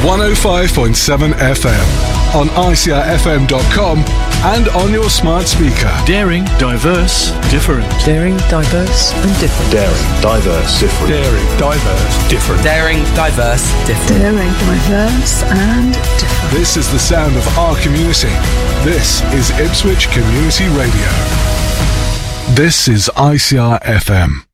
105.7 FM, on ICRFM.com and on your smart speaker. Daring, diverse, different. Daring, diverse and different. Daring, diverse, different. Daring, diverse, different. Daring, diverse, different. Daring, diverse and different. This is the sound of our community. This is Ipswich Community Radio. This is ICR FM.